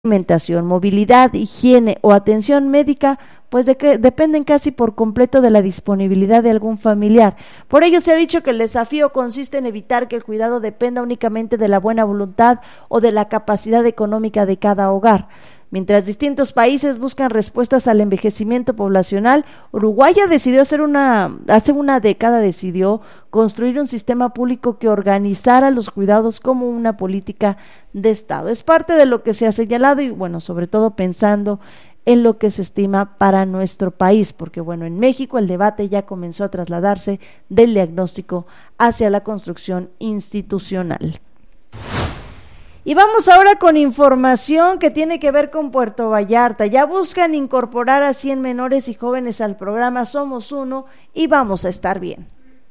alimentación, movilidad, higiene o atención médica, pues dependen casi por completo de la disponibilidad de algún familiar. Por ello se ha dicho que el desafío consiste en evitar que el cuidado dependa únicamente de la buena voluntad o de la capacidad económica de cada hogar. Mientras distintos países buscan respuestas al envejecimiento poblacional, Uruguay hace una década decidió construir un sistema público que organizara los cuidados como una política de Estado. Es parte de lo que se ha señalado y bueno, sobre todo pensando en lo que se estima para nuestro país, porque bueno, en México el debate ya comenzó a trasladarse del diagnóstico hacia la construcción institucional. Y vamos ahora con información que tiene que ver con Puerto Vallarta. Ya buscan incorporar a 100 menores y jóvenes al programa Somos Uno y vamos a estar bien.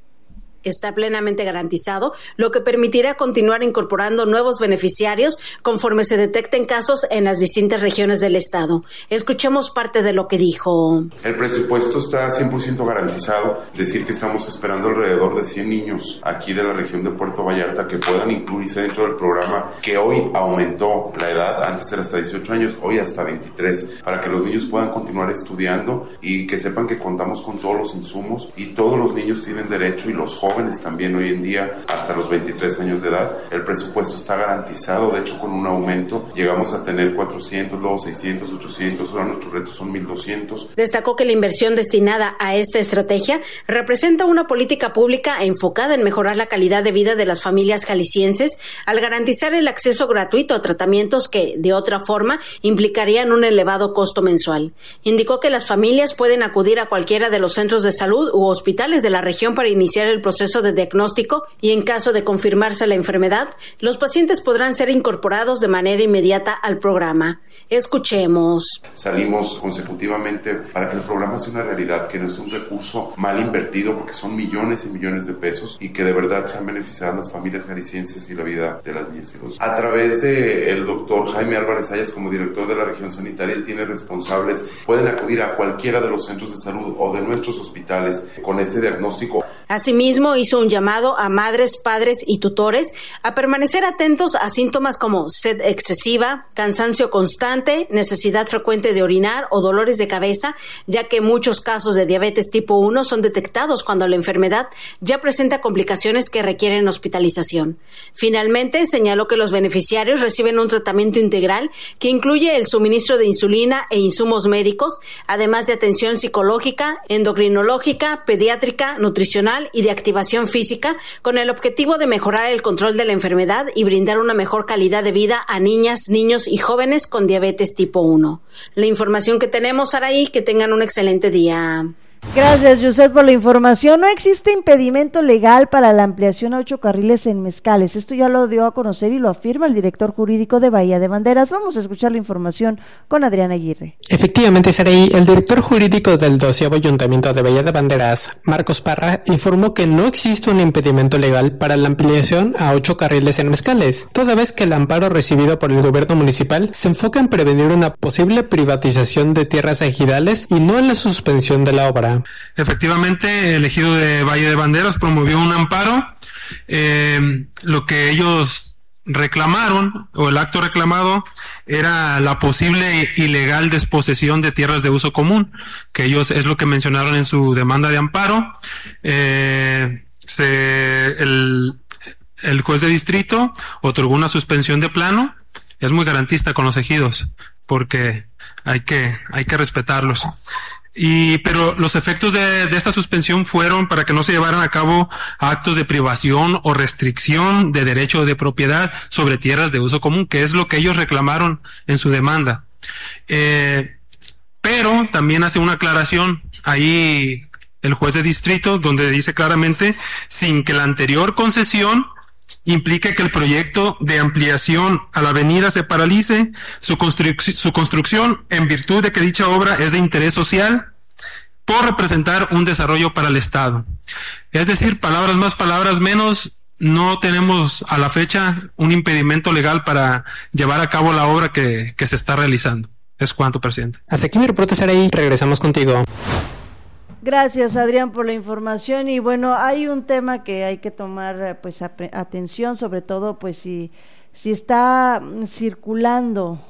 Está plenamente garantizado, lo que permitirá continuar incorporando nuevos beneficiarios conforme se detecten casos en las distintas regiones del estado. Escuchemos parte de lo que dijo. El presupuesto está 100% garantizado, decir que estamos esperando alrededor de 100 niños aquí de la región de Puerto Vallarta que puedan incluirse dentro del programa, que hoy aumentó la edad, antes era hasta 18 años, hoy hasta 23, para que los niños puedan continuar estudiando y que sepan que contamos con todos los insumos y todos los niños tienen derecho y los jóvenes también hoy en día hasta los 23 años de edad. El presupuesto está garantizado, de hecho con un aumento llegamos a tener 400, luego 600, 800, ahora nuestros retos son 1200. Destacó que la inversión destinada a esta estrategia representa una política pública enfocada en mejorar la calidad de vida de las familias jaliscienses al garantizar el acceso gratuito a tratamientos que, de otra forma, implicarían un elevado costo mensual. Indicó que las familias pueden acudir a cualquiera de los centros de salud u hospitales de la región para iniciar el proceso de diagnóstico y en caso de confirmarse la enfermedad, los pacientes podrán ser incorporados de manera inmediata al programa. Escuchemos. Salimos consecutivamente para que el programa sea una realidad, que no es un recurso mal invertido porque son millones y millones de pesos y que de verdad sean beneficiadas las familias jaliscienses y la vida de las niñas y los. A través del doctor Jaime Álvarez Ayas como director de la región sanitaria, él tiene responsables, pueden acudir a cualquiera de los centros de salud o de nuestros hospitales con este diagnóstico. Asimismo, hizo un llamado a madres, padres y tutores a permanecer atentos a síntomas como sed excesiva, cansancio constante, necesidad frecuente de orinar o dolores de cabeza, ya que muchos casos de diabetes tipo 1 son detectados cuando la enfermedad ya presenta complicaciones que requieren hospitalización. Finalmente, señaló que los beneficiarios reciben un tratamiento integral que incluye el suministro de insulina e insumos médicos, además de atención psicológica, endocrinológica, pediátrica, nutricional y de activación física, con el objetivo de mejorar el control de la enfermedad y brindar una mejor calidad de vida a niñas, niños y jóvenes con diabetes tipo 1. La información que tenemos, Araí, que tengan un excelente día. Gracias, Josep, por la información. No existe impedimento legal para la ampliación a 8 carriles en Mezcales. Esto ya lo dio a conocer y lo afirma el director jurídico de Bahía de Banderas. Vamos a escuchar la información con Adrián Aguirre. Efectivamente, Saraí, el director jurídico del 12º Ayuntamiento de Bahía de Banderas, Marcos Parra, informó que no existe un impedimento legal para la ampliación a 8 carriles en Mezcales, toda vez que el amparo recibido por el gobierno municipal se enfoca en prevenir una posible privatización de tierras ejidales y no en la suspensión de la obra. Efectivamente, el ejido de Valle de Banderas promovió un amparo. Lo que ellos reclamaron, o el acto reclamado, era la posible ilegal desposesión de tierras de uso común, que ellos es lo que mencionaron en su demanda de amparo. El juez de distrito otorgó una suspensión de plano. Es muy garantista con los ejidos, porque hay que respetarlos. Pero los efectos de esta suspensión fueron para que no se llevaran a cabo actos de privación o restricción de derecho de propiedad sobre tierras de uso común, que es lo que ellos reclamaron en su demanda. Pero también hace una aclaración ahí el juez de distrito, donde dice claramente, sin que la anterior concesión implique que el proyecto de ampliación a la avenida se paralice su construcción en virtud de que dicha obra es de interés social por representar un desarrollo para el Estado. Es decir, palabras más, palabras menos, no tenemos a la fecha un impedimento legal para llevar a cabo la obra que se está realizando. Es cuanto, presidente. Hasta aquí mi reporte, Saraí. Regresamos contigo. Gracias, Adrián, por la información. Y bueno, hay un tema que hay que tomar pues atención, sobre todo pues si está circulando